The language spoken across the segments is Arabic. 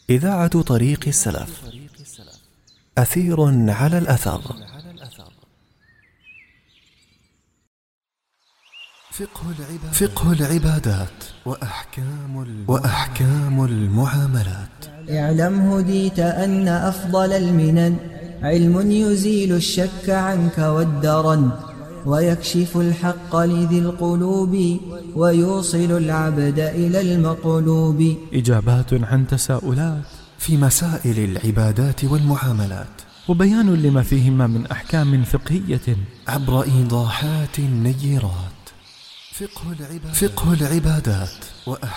إذاعة طريق السلف. أثير على الأثر. فقه العبادات وأحكام المعاملات. اعلم هديت أن أفضل المنن علم يزيل الشك عنك والدرن، ويكشف الحق لذي القلوب، ويوصل العبد إلى المقلوب. إجابات عن تساؤلات في مسائل العبادات والمعاملات، وبيان لما فيهما من أحكام فقهية عبر إيضاحات نيرات. فقه العبادات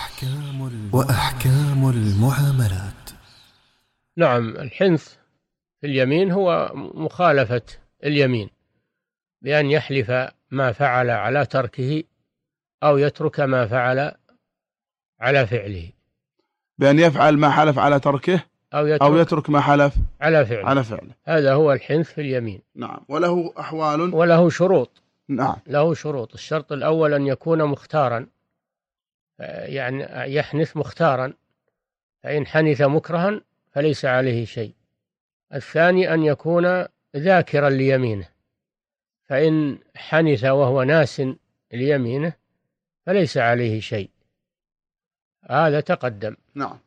وأحكام المعاملات. نعم، الحنث في اليمين هو مخالفة اليمين بأن يحلف ما فعل على تركه، أو يترك ما فعل على فعله، بأن يفعل ما حلف على تركه أو يترك ما حلف على فعله. هذا هو الحنث في اليمين. نعم. وله أحوال وله شروط. نعم. له شروط. الشرط الأول أن يكون مختارا، يعني يحنث مختارا، فإن حنث مكرها فليس عليه شيء. الثاني أن يكون ذاكرا ليمينه، فإن حنث وهو ناس ليمينه فليس عليه شيء. هذا تقدم. نعم.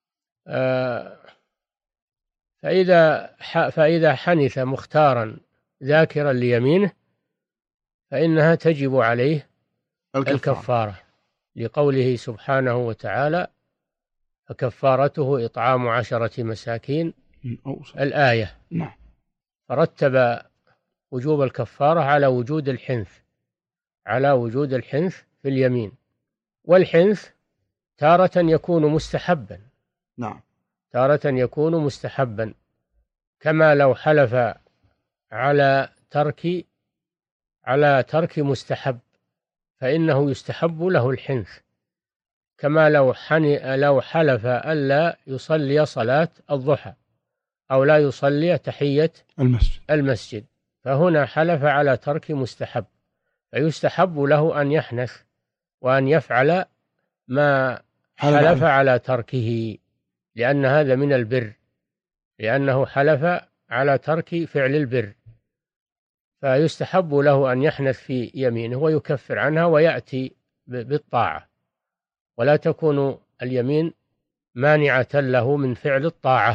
فإذا حنث مختارا ذاكرا ليمينه فإنها تجب عليه الكفارة، لقوله سبحانه وتعالى: فكفارته إطعام 10 مساكين، الآية. نعم. فرتب وجوب الكفارة على وجود الحنث في اليمين. والحنث تارة يكون مستحبا. نعم. تارة يكون مستحبا، كما لو حلف على ترك مستحب فإنه يستحب له الحنث، كما لو حلف ألا يصلي صلاة الضحى أو لا يصلي تحية المسجد، فهنا حلف على ترك مستحب، فيستحب له أن يحنث وأن يفعل ما حلف على تركه، لأن هذا من البر، لأنه حلف على ترك فعل البر، فيستحب له أن يحنث في يمينه ويكفر عنها ويأتي بالطاعة، ولا تكون اليمين مانعة له من فعل الطاعة.